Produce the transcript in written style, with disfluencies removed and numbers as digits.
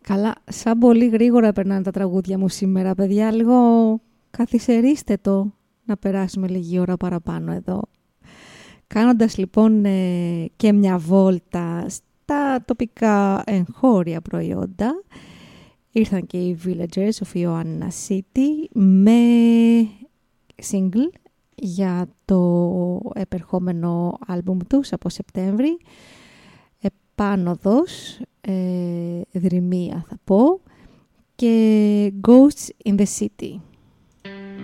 Καλά, σαν πολύ γρήγορα περνάνε τα τραγούδια μου σήμερα, παιδιά. Λίγο καθυστερήστε το να περάσουμε λίγη ώρα παραπάνω εδώ. Κάνοντας λοιπόν και μια βόλτα στα τοπικά εγχώρια προϊόντα, ήρθαν και οι Villagers of Ioannina City με single για το επερχόμενο άλμπουμ τους από Σεπτέμβρη. Επάνωδος, δρυμία θα πω, και Ghosts in the City.